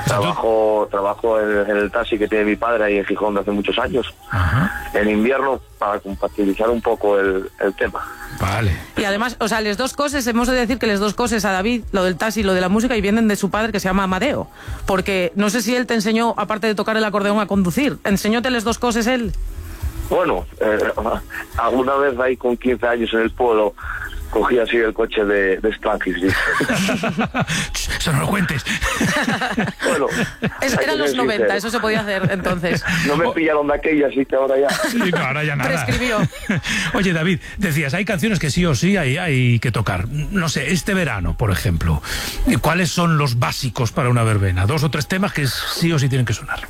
Trabajo en el taxi que tiene mi padre ahí en Gijón de hace muchos años. Ajá. En invierno, para compatibilizar un poco el tema. Vale. Y además, o sea, les dos cosas, hemos de decir que les dos cosas a David, lo del taxi y lo de la música, y vienen de su padre que se llama Amadeo. Porque no sé si él te enseñó, aparte de tocar el acordeón, a conducir. ¿Enseñóte las dos cosas él? Bueno, alguna vez ahí con 15 años en el pueblo cogí así el coche de Stanky. Eso no lo cuentes. Bueno, eran los 90, eso se podía hacer entonces. No me pillaron de aquella, así que ahora ya. Sí, no, ahora ya nada. Prescribió. Oye, David, decías, hay canciones que sí o sí hay que tocar. No sé, este verano, por ejemplo, ¿cuáles son los básicos para una verbena? 2 o 3 temas que sí o sí tienen que sonar.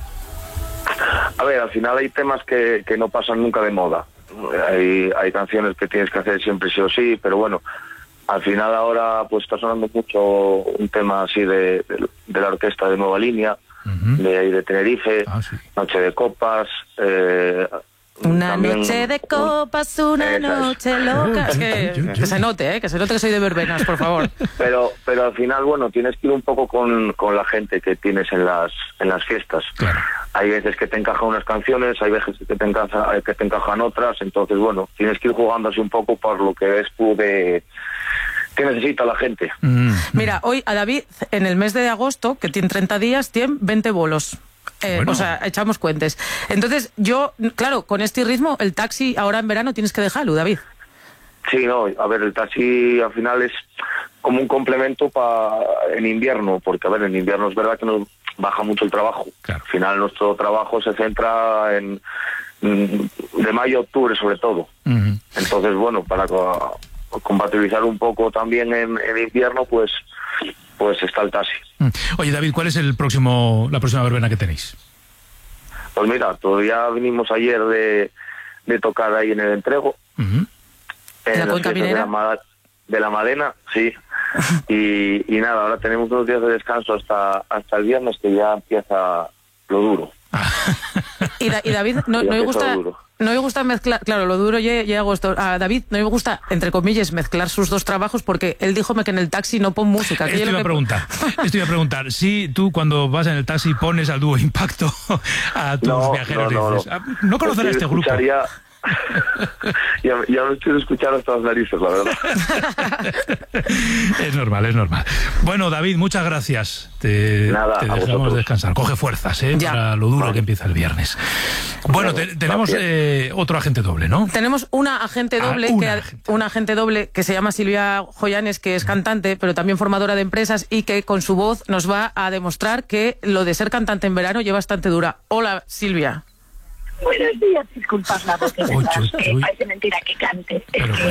A ver, al final hay temas que no pasan nunca de moda. Hay canciones que tienes que hacer siempre sí o sí, pero bueno, al final ahora pues está sonando mucho un tema así de la orquesta de Nueva Línea, de Tenerife, sí. Noche de copas, una también, noche de copas, una noche loca. Que se note, que soy de verbenas, por favor. Pero al final, bueno, tienes que ir un poco con la gente que tienes en las fiestas. Claro. Hay veces que te encajan unas canciones, hay veces que te encajan otras, entonces, bueno, tienes que ir jugando así un poco por lo que ves tú de qué necesita la gente. Mira, hoy a David, en el mes de agosto, que tiene 30 días, tiene 20 bolos. Bueno. O sea, echamos cuentes. Entonces, yo, claro, con este ritmo, el taxi ahora en verano tienes que dejarlo, David. Sí, no, a ver, el taxi al final es como un complemento en invierno, porque a ver, en invierno es verdad que nos baja mucho el trabajo. Claro. Al final nuestro trabajo se centra de mayo a octubre sobre todo. Entonces, bueno, para compatibilizar un poco también en invierno, pues está el taxi. Oye, David, ¿cuál es la próxima verbena que tenéis? Pues mira, todavía vinimos ayer de tocar ahí en el Entrego. ¿En la Cuenca Minera? De la Madena, sí. y nada, ahora tenemos unos días de descanso hasta el viernes, que ya empieza lo duro. Y David, no me gusta mezclar, claro, lo duro ya agosto. A David no me gusta, entre comillas, mezclar sus dos trabajos, porque él díjome que en el taxi no pon música. Esto iba a preguntar, si tú cuando vas en el taxi pones al dúo Impacto a tus viajeros, no conocerás este grupo. Ya no estoy escuchando hasta las narices, la verdad. Es normal. Bueno, David, muchas gracias. Te dejamos descansar. Coge fuerzas, para lo duro que empieza el viernes. Bueno, tenemos otro agente doble, ¿no? Tenemos una agente doble, que se llama Silvia Joyanes, que es cantante, pero también formadora de empresas, y que con su voz nos va a demostrar que lo de ser cantante en verano lleva bastante dura. Hola, Silvia. Buenos días, disculpad la voz, parece mentira que cante.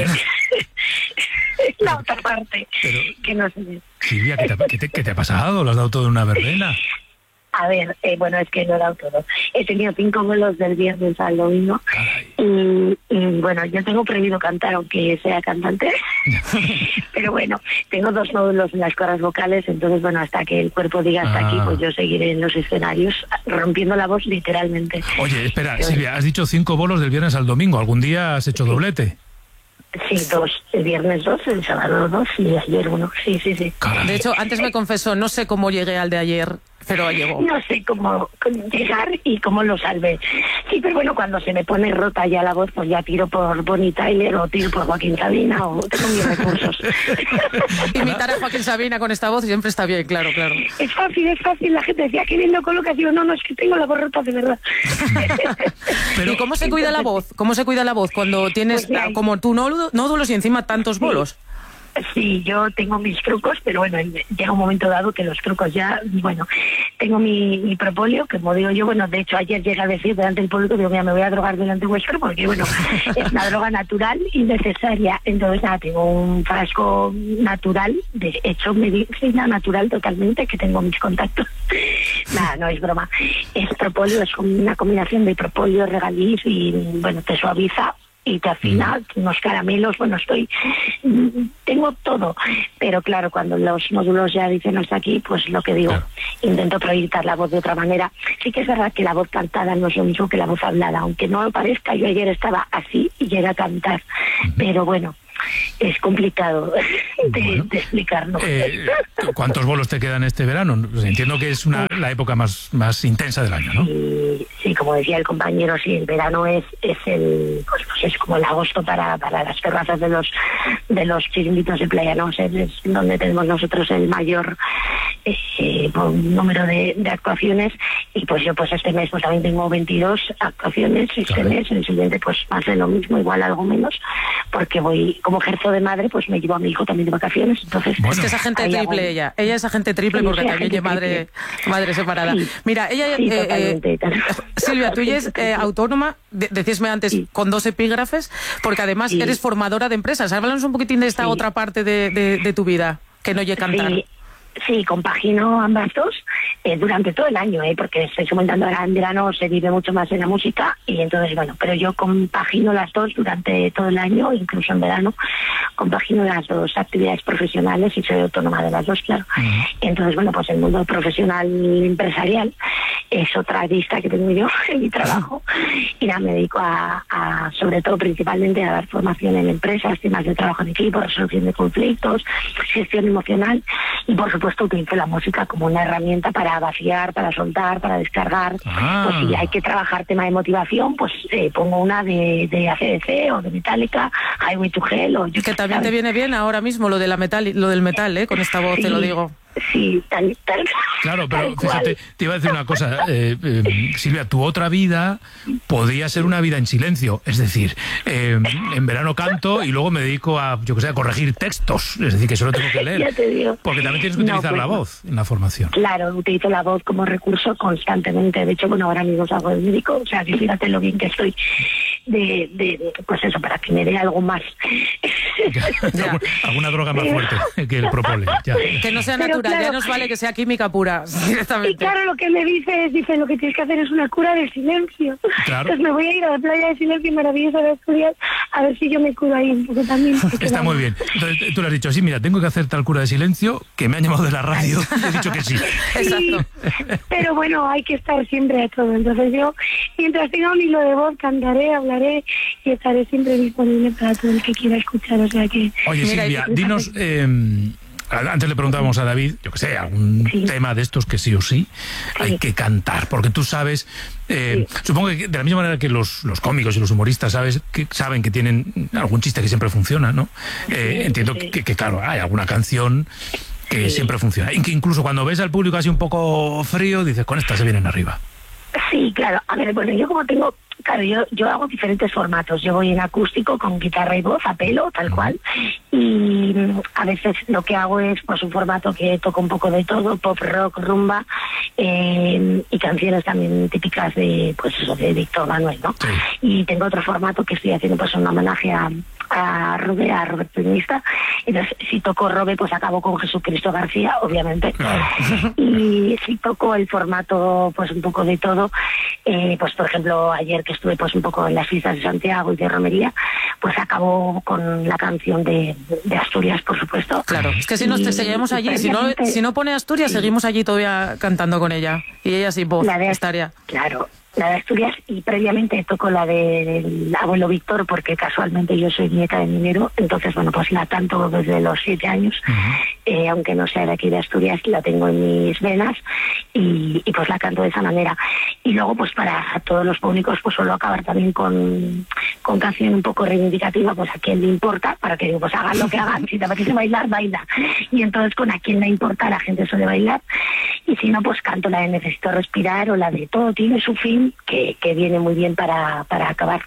Es la otra parte, que no sé. Silvia, ¿qué te ha pasado? ¿Lo has dado todo en una verbena? A ver, bueno, es que no he dado todo. He tenido 5 vuelos del viernes al domingo. Y bueno, yo tengo prohibido cantar, aunque sea cantante. Pero bueno, tengo 2 nódulos en las cuerdas vocales, entonces bueno, hasta que el cuerpo diga hasta aquí, pues yo seguiré en los escenarios rompiendo la voz literalmente. Oye, espera, Silvia, has dicho 5 bolos del viernes al domingo. ¿Algún día has hecho doblete? Sí, 2. El viernes 2, el sábado 2 y ayer 1. Sí. Caray. De hecho, antes me confesó, no sé cómo llegué al de ayer, pero llegó. No sé cómo llegar y cómo lo salvé. Sí, pero bueno, cuando se me pone rota ya la voz, pues ya tiro por Bonnie Tyler o tiro por Joaquín Sabina o tengo mis recursos. Imitar a Joaquín Sabina con esta voz siempre está bien, claro. Es fácil. La gente decía, qué bien lo colocas. Digo, no, es que tengo la voz rota de verdad. Pero ¿y cómo se cuida la voz? ¿Cómo se cuida la voz cuando tienes como tu nódulos y encima tantos bolos? Sí, yo tengo mis trucos, pero bueno, llega un momento dado que los trucos ya, bueno, tengo mi propóleo, que como digo yo, bueno, de hecho ayer llegué a decir delante del público, digo, mira, me voy a drogar delante vuestro, porque bueno, es una droga natural y necesaria. Entonces nada, tengo un frasco natural, de hecho medicina natural totalmente, que tengo mis contactos. Nada, no es broma. Es propóleo, es una combinación de propóleo, regaliz y bueno, te suaviza y te afina, unos caramelos, bueno, tengo todo, pero claro, cuando los nódulos ya dicen hasta aquí, pues lo que digo, intento proyectar la voz de otra manera. Sí que es verdad que la voz cantada no es lo mismo que la voz hablada, aunque no lo parezca, yo ayer estaba así y llegué a cantar, pero bueno, es complicado de explicarlo. ¿Cuántos bolos te quedan este verano? Pues entiendo que es la época más intensa del año, ¿no? Sí, como decía el compañero, sí, el verano es como el agosto para las terrazas de los chiringuitos de playa, ¿no? Es donde tenemos nosotros el mayor número de actuaciones, y pues yo pues este mes pues también tengo 22 actuaciones, este mes, el siguiente pues más de lo mismo, igual algo menos, porque voy, como ejerzo de madre, pues me llevo a mi hijo también de vacaciones, entonces... Bueno. Es que es agente triple ella es agente triple, porque también es madre separada. Sí. Mira, ella... Silvia, tú eres autónoma, decíasme antes, con 2 epígrafes, porque además eres formadora de empresas. Háblanos un poquitín de esta otra parte de tu vida, que no llegue a cantar. Sí, compagino ambas dos durante todo el año, porque estoy comentando ahora en verano se vive mucho más en la música, y entonces bueno, pero yo compagino las dos durante todo el año, incluso en verano compagino las dos actividades profesionales y soy autónoma de las dos, claro. Entonces bueno, pues el mundo profesional empresarial es otra lista que tengo yo en mi trabajo, y nada, me dedico a sobre todo principalmente a dar formación en empresas, temas de trabajo en equipo, resolución de conflictos, gestión emocional, y por supuesto utilizo la música como una herramienta para vaciar, para soltar, para descargar. Pues si hay que trabajar tema de motivación, pues pongo una de AC/DC o de Metallica, Highway to Hell, o yo que también te viene bien ahora mismo lo del metal, con esta voz, te lo digo. Sí, tal. Claro, pero fíjate, te iba a decir una cosa, Silvia, tu otra vida podría ser una vida en silencio, es decir, en verano canto y luego me dedico a corregir textos, es decir, que solo tengo que leer. Ya te digo. Porque también tienes que utilizar la voz en la formación. Claro, utilizo la voz como recurso constantemente. De hecho, bueno, ahora mismo salgo del médico, o sea, que fíjate lo bien que estoy pues eso, para que me dé algo más. Alguna droga más fuerte que el propóleo. Que no sea natural, claro, ya nos vale que sea química pura, directamente. Y claro, lo que me dice lo que tienes que hacer es una cura de silencio. Claro. Entonces me voy a ir a la playa de silencio maravillosa de Asturias a ver si yo me curo ahí un poco también. Está muy bien. Entonces tú le has dicho, sí, mira, tengo que hacer tal cura de silencio, que me han llamado de la radio, he dicho que sí. Exacto. Pero bueno, hay que estar siempre a todo. Entonces yo, mientras tenga un hilo de voz, cantaré, hablaré y estaré siempre disponible para todo el que quiera escuchar. O sea que... Oye, Silvia, dinos... antes le preguntábamos a David, yo que sé, algún tema de estos que sí o sí hay que cantar, porque tú sabes, supongo que de la misma manera que los cómicos y los humoristas saben que tienen algún chiste que siempre funciona, ¿no? Entiendo que claro, hay alguna canción que siempre funciona, y que incluso cuando ves al público así un poco frío, dices, con esta se vienen arriba. Sí, claro. A ver, bueno, yo como tengo... Claro, yo hago diferentes formatos. Yo voy en acústico con guitarra y voz a pelo, tal cual. Y a veces lo que hago es pues un formato que toco un poco de todo, pop, rock, rumba, y canciones también típicas de Víctor Manuel, ¿no? Sí. Y tengo otro formato que estoy haciendo pues un homenaje a Robert Pianista. Entonces, si toco Robe, pues acabo con Jesucristo García, obviamente. Y si toco el formato, pues un poco de todo, pues por ejemplo, ayer que estuve pues un poco en las fiestas de Santiago y de Romería, pues acabo con la canción de Asturias, por supuesto. Claro, es que si nos seguimos allí, si no pone Asturias, seguimos allí todavía cantando con ella. Y ella sin voz, estaría. Claro, la de Asturias, y previamente toco la del abuelo Víctor, porque casualmente yo soy nieta de minero, entonces bueno, pues la canto desde los 7 años, aunque no sea de aquí de Asturias, la tengo en mis venas, y pues la canto de esa manera. Y luego pues para todos los públicos pues suelo acabar también con canción un poco reivindicativa, pues a quién le importa, para que pues hagan lo que hagan, si te apetece bailar, baila. Y entonces con a quién le importa, la gente suele bailar, y si no, pues canto la de Necesito Respirar o la de Todo tiene su fin, que viene muy bien para acabar.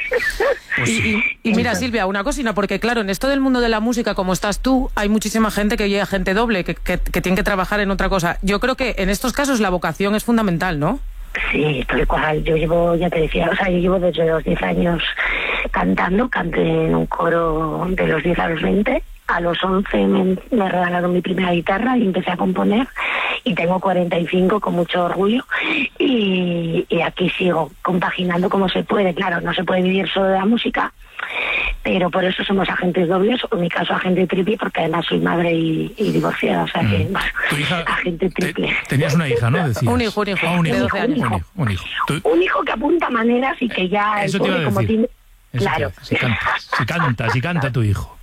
Y mira, Silvia, una cosina, porque claro, en esto del mundo de la música, como estás tú, hay muchísima gente que llega gente doble, que tiene que trabajar en otra cosa. Yo creo que en estos casos la vocación es fundamental, ¿no? Sí, tal cual. Yo llevo, ya te decía, yo llevo desde los 10 años cantando, canté en un coro de los 10 a los 20. A los 11 me regalaron mi primera guitarra y empecé a componer, y tengo 45 con mucho orgullo, y aquí sigo compaginando como se puede. Claro, no se puede vivir solo de la música, pero por eso somos agentes dobles, o en mi caso agente triple, porque además soy madre y divorciada, o sea que ¿Tu hija, agente triple. Tenías una hija, ¿no? Decías. Un hijo de 12 años. Un hijo que apunta maneras y que ya... Eso te iba a decir. Como tiene... Claro. Si canta tu hijo.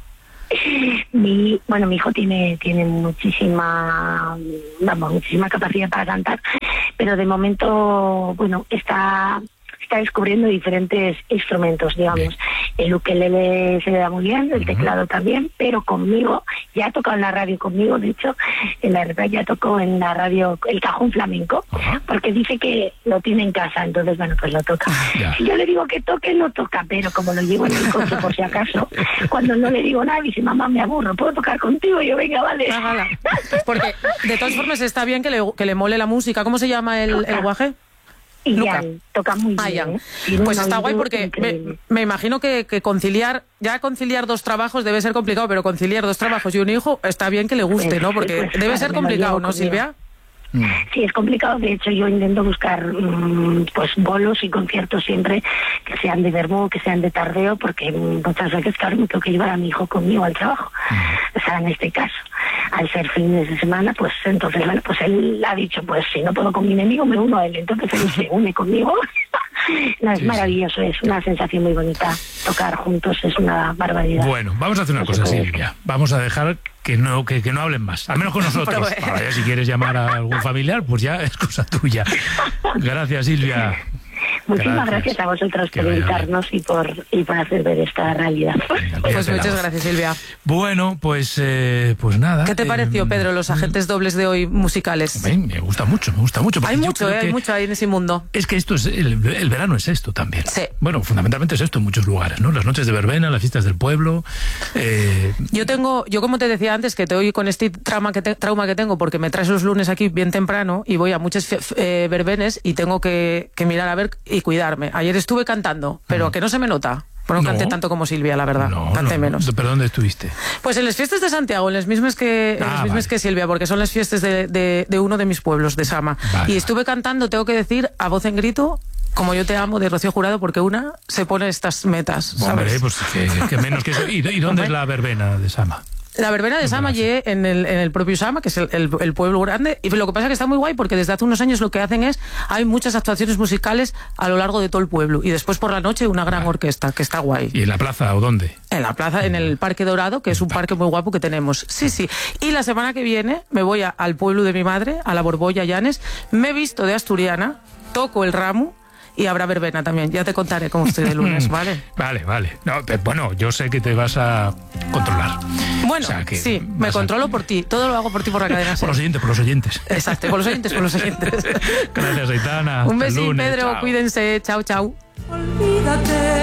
Mi hijo tiene muchísima capacidad para cantar, pero de momento, está descubriendo diferentes instrumentos, digamos. El ukelele se le da muy bien, el teclado también, pero conmigo, ya ha tocado en la radio conmigo, de hecho, en la verdad ya tocó en la radio el cajón flamenco, porque dice que lo tiene en casa, entonces pues lo toca. Si yo le digo que toque, no toca, pero como lo llevo en el coche por si acaso, cuando no le digo nada, dice, mamá, me aburro, ¿puedo tocar contigo? Y yo, venga, vale. Porque de todas formas está bien que le mole la música. ¿Cómo se llama el guaje? Y ya toca muy bien. Pues está guay porque me imagino que conciliar dos trabajos debe ser complicado, pero conciliar 2 trabajos y un hijo está bien que le guste, ¿no? Porque debe ser complicado, ¿no, Silvia? Sí, es complicado. De hecho, yo intento buscar bolos y conciertos siempre que sean de vermú, que sean de tardeo, porque muchas veces, claro, me tengo que llevar a mi hijo conmigo al trabajo. O sea, en este caso, al ser fines de semana, pues entonces, pues él ha dicho, pues si no puedo con mi enemigo, me uno a él. Entonces él se une conmigo. No, es maravilloso, es una sensación muy bonita. Tocar juntos es una barbaridad. Bueno, vamos a hacer una cosa, Silvia. Vamos a dejar que no hablen más, al menos con nosotros. Ahora ya si quieres llamar a algún familiar, pues ya es cosa tuya. Gracias, Silvia. Muchísimas gracias a vosotros por invitarnos y por hacer ver esta realidad. Pues muchas gracias, Silvia. Bueno, pues nada. ¿Qué te pareció, Pedro, los agentes dobles de hoy musicales? Me gusta mucho. Hay mucho ahí en ese mundo. Es que esto es el verano es esto también. Sí. Bueno, fundamentalmente es esto en muchos lugares, ¿no? Las noches de verbena, las fiestas del pueblo. Yo como te decía antes, que te oí con este trauma que tengo, porque me traes los lunes aquí bien temprano y voy a muchas verbenes y tengo que mirar a ver y cuidarme. Ayer estuve cantando, pero que no se me nota. No canté tanto como Silvia, la verdad. Canté menos. ¿Pero dónde estuviste? Pues en las fiestas de Santiago, en las mismas que Silvia, porque son las fiestas de uno de mis pueblos, de Sama. Y estuve cantando, tengo que decir, a voz en grito, Como yo te amo, de Rocío Jurado, porque una se pone estas metas, ¿sabes? Hombre, pues que menos que eso. ¿Y dónde es la verbena de Sama? La verbena de Sama llegué en el propio Sama, que es el pueblo grande, y lo que pasa es que está muy guay porque desde hace unos años lo que hacen es, hay muchas actuaciones musicales a lo largo de todo el pueblo, y después por la noche una gran orquesta, que está guay. ¿Y en la plaza o dónde? En la plaza, en el Parque Dorado, que es un parque muy guapo que tenemos. Sí, sí. Y la semana que viene me voy al pueblo de mi madre, a la Borbolla, Llanes, me he visto de asturiana, toco el ramo, y habrá verbena también. Ya te contaré cómo estoy de lunes, ¿vale? Vale. No, bueno, yo sé que te vas a controlar. Bueno, o sea, que sí, me controlo por ti. Todo lo hago por ti por la cadena. Por los oyentes. Exacto, por los oyentes. Gracias, Aitana. Un besín, Pedro. Chao. Cuídense. Chao. Olvídate.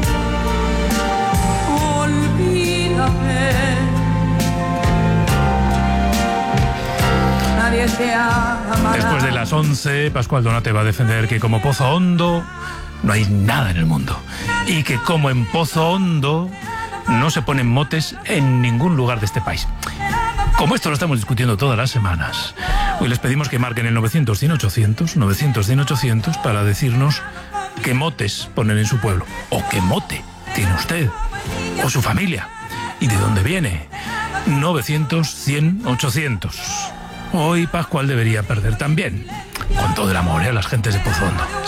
Después de las 11, Pascual Donate va a defender que como Pozo Hondo no hay nada en el mundo. Y que como en Pozo Hondo no se ponen motes en ningún lugar de este país. Como esto lo estamos discutiendo todas las semanas, hoy les pedimos que marquen el 900-100-800, 900-100-800, para decirnos qué motes ponen en su pueblo. O qué mote tiene usted, o su familia. ¿Y de dónde viene? 900-100-800. Hoy Pascual debería perder también, con todo el amor a las gentes de Pozo Hondo.